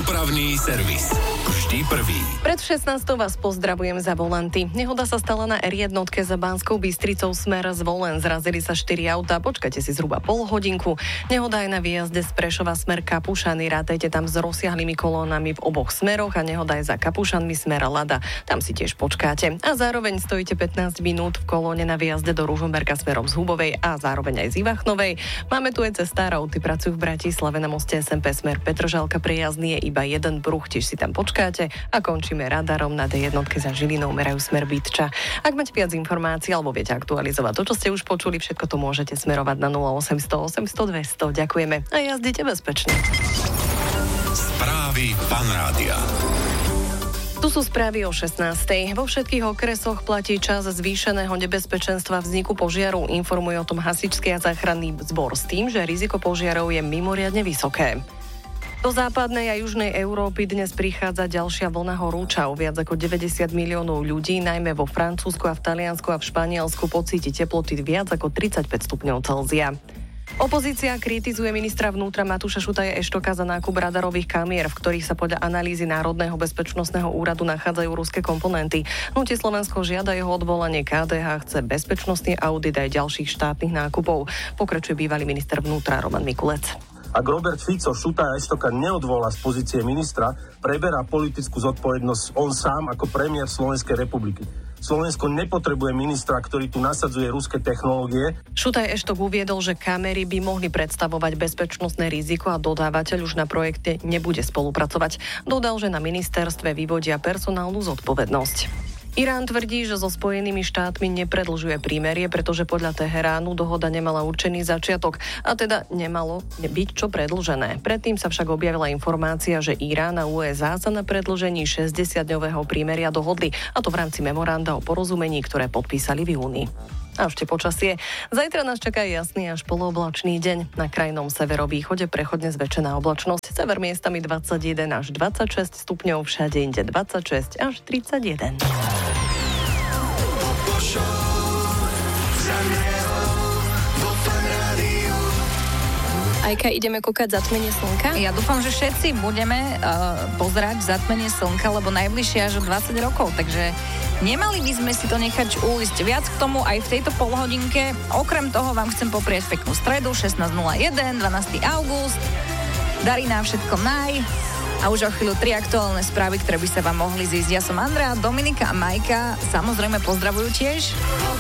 Dopravný servis. Vždy prvý. Pred 16. vás pozdravujem za volanty. Nehoda sa stala na R1 za Banskou Bystricou smer Zvolen. Zrazili sa 4 autá, počkajte si zhruba pol hodinku. Nehoda aj na výjazde z Prešova smer Kapušany. Rátajte tam s rozsiahlými kolónami v oboch smeroch a nehoda aj za Kapušanmi smer Lada. Tam si tiež počkáte. A zároveň stojíte 15 minút v kolóne na výjazde do Ružomberka smerom z Hubovej a zároveň aj z Ivachnovej. Máme tu aj cestárov, tí pracujú v Bratislave na moste SMP smer Petržalka. Prijazdný je iba jeden pruh, tiež si tam počkáte. A končíme radarom na D1 za Žilinou, merajú smer Bytča. Ak máte viac informácií alebo viete aktualizovať to, čo ste už počuli, všetko to môžete smerovať na 0800 800 200. Ďakujeme a jazdite bezpečne. Správy Fanrádia. Tu sú správy o 16. Vo všetkých okresoch platí čas zvýšeného nebezpečenstva vzniku požiaru. Informuje o tom hasičský a záchranný zbor s tým, že riziko požiarov je mimoriadne vysoké. Do západnej a južnej Európy dnes prichádza ďalšia vlna horúčav. Viac ako 90 miliónov ľudí, najmä vo Francúzsku a v Taliansku a v Španielsku, pocíti teploty viac ako 35 stupňov Celzia. Opozícia kritizuje ministra vnútra Matúša Šutaja Eštoka za nákup radarových kamier, v ktorých sa podľa analýzy Národného bezpečnostného úradu nachádzajú ruské komponenty. Hnutie Slovensko žiada jeho odvolanie. KDH chce bezpečnostný audit aj ďalších štátnych nákupov. Pokračuje bývalý minister vnútra Roman Mikulec. Ak Robert Fico Šutaja Eštoka neodvolá z pozície ministra, preberá politickú zodpovednosť on sám ako premiér Slovenskej republiky. Slovensko nepotrebuje ministra, ktorý tu nasadzuje ruské technológie. Šutaj Eštok uviedol, že kamery by mohli predstavovať bezpečnostné riziko a dodávateľ už na projekte nebude spolupracovať. Dodal, že na ministerstve vyvodia personálnu zodpovednosť. Irán tvrdí, že so Spojenými štátmi nepredlžuje prímerie, pretože podľa Teheránu dohoda nemala určený začiatok a teda nemalo byť čo predlžené. Predtým sa však objavila informácia, že Irán a USA sa na predlžení 60-dňového prímeria dohodli, a to v rámci memoranda o porozumení, ktoré podpísali v júni. A ešte počasie. Zajtra nás čaká jasný až polooblačný deň. Na krajnom severovýchode prechodne zväčšená oblačnosť. Sever miestami 21 až 26 stupňov, všade inde 26 až 31. Ajka, ideme kúkať zatmenie slnka? Ja dúfam, že všetci budeme pozerať zatmenie slnka, lebo najbližšie až 20 rokov, takže nemali by sme si to nechať ujsť. Viac k tomu aj v tejto polhodinke. Okrem toho vám chcem poprieť peknú stredu, 16.01, 12. august. Darí nám všetko naj. A už o chvíľu 3 aktuálne správy, ktoré by sa vám mohli zísť. Ja som Andrea, Dominika a Majka. Samozrejme pozdravujú tiež.